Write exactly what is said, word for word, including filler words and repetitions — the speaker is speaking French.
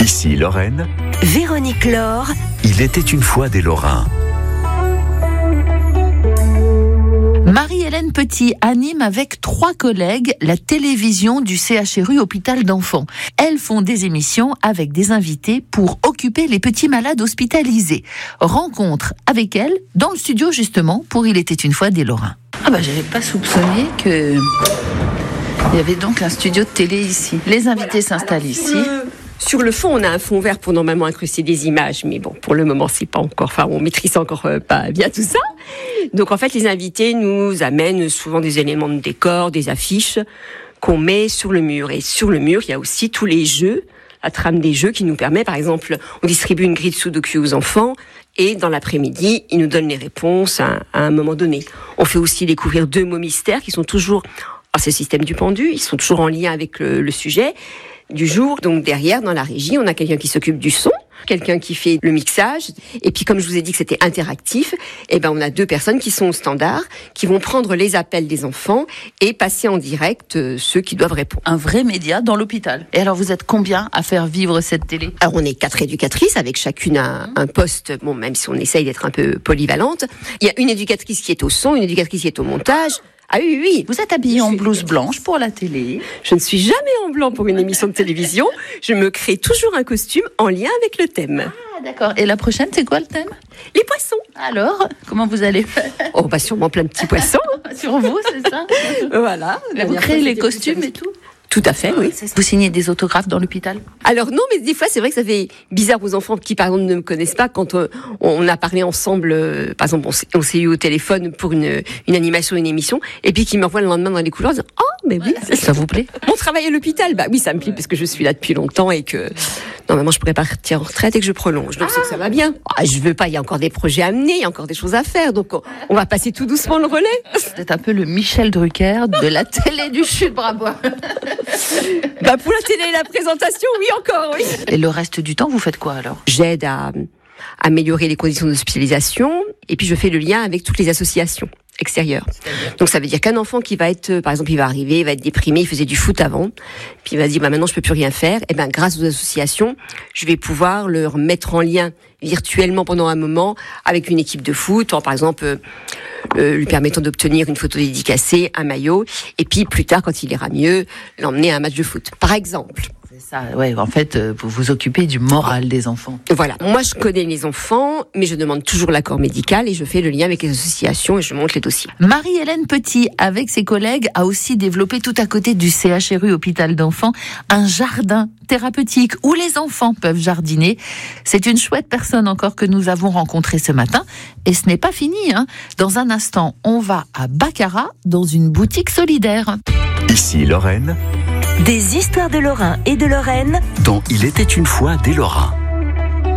Ici Lorraine. Véronique Laure. Il était une fois des Lorrains. Marie-Hélène Petit anime avec trois collègues la télévision du C H R U Hôpital d'Enfants. Elles font des émissions avec des invités pour occuper les petits malades hospitalisés. Rencontre avec elles dans le studio justement pour Il était une fois des Lorrains. Ah bah j'avais pas soupçonné que il y avait donc un studio de télé ici. Les invités s'installent ici. Sur le fond, on a un fond vert pour normalement incruster des images, mais bon, pour le moment, c'est pas encore, enfin, on maîtrise encore euh, pas bien tout ça. Donc, en fait, les invités nous amènent souvent des éléments de décor, des affiches qu'on met sur le mur. Et sur le mur, il y a aussi tous les jeux, la trame des jeux qui nous permet, par exemple, on distribue une grille de Sudoku aux enfants et dans l'après-midi, ils nous donnent les réponses à, à un moment donné. On fait aussi découvrir deux mots mystères qui sont toujours, alors c'est le système du pendu, ils sont toujours en lien avec le, le sujet du jour. Donc derrière, dans la régie, on a quelqu'un qui s'occupe du son, quelqu'un qui fait le mixage. Et puis comme je vous ai dit que c'était interactif, eh ben on a deux personnes qui sont au standard, qui vont prendre les appels des enfants et passer en direct euh, ceux qui doivent répondre. Un vrai média dans l'hôpital. Et alors vous êtes combien à faire vivre cette télé ? Alors on est quatre éducatrices avec chacune un, un poste, bon même si on essaye d'être un peu polyvalente. Il y a une éducatrice qui est au son, une éducatrice qui est au montage. Ah oui, oui. Vous êtes habillée en blouse blanche pour la télé. Je ne suis jamais en blanc pour une émission de télévision. Je me crée toujours un costume en lien avec le thème. Ah, d'accord. Et la prochaine, c'est quoi le thème ? Les poissons. Alors, comment vous allez faire ? Oh, bah sûrement plein de petits poissons. Sur vous, c'est ça ? Voilà. Vous créez les costumes et tout ? Tout à fait, oui. Vous signez des autographes dans l'hôpital ? Alors non, mais des fois, c'est vrai que ça fait bizarre aux enfants qui, par exemple, ne me connaissent pas. Quand on, on a parlé ensemble, euh, par exemple, on s'est, on s'est eu au téléphone pour une, une animation, une émission, et puis qui me revoient le lendemain dans les couloirs, en disant « Oh, mais oui, ouais, ça vous plaît ?» Mon travail à l'hôpital, bah oui, ça me plaît, parce que je suis là depuis longtemps et que... Normalement, je pourrais partir en retraite et que je prolonge. Donc, ah. c'est que ça va bien. Ah, je veux pas, il y a encore des projets à mener, il y a encore des choses à faire. Donc, on, on va passer tout doucement le relais. Vous êtes un peu le Michel Drucker de la télé du Sud-Brabois. Bah, pour la télé et la présentation, oui, encore, oui. Et le reste du temps, vous faites quoi alors ? J'aide à, à améliorer les conditions d'hospitalisation et puis je fais le lien avec toutes les associations extérieures. Donc ça veut dire qu'un enfant qui va être, par exemple, il va arriver, il va être déprimé, il faisait du foot avant, puis il va dire bah maintenant je peux plus rien faire. Et ben grâce aux associations, je vais pouvoir le mettre en lien virtuellement pendant un moment avec une équipe de foot, en, par exemple euh, euh, lui permettant d'obtenir une photo dédicacée, un maillot, et puis plus tard quand il ira mieux, l'emmener à un match de foot, par exemple. C'est ça, ouais. En fait, vous vous occupez du moral des enfants. Voilà. Moi, je connais les enfants, mais je demande toujours l'accord médical et je fais le lien avec les associations et je monte les dossiers. Marie-Hélène Petit, avec ses collègues, a aussi développé tout à côté du C H R U Hôpital d'Enfants un jardin thérapeutique où les enfants peuvent jardiner. C'est une chouette personne encore que nous avons rencontrée ce matin. Et ce n'est pas fini, hein. Dans un instant, on va à Baccarat dans une boutique solidaire. Ici Lorraine. Des histoires de Lorrain et de Lorraine. Dont Il était une fois des Lorrains.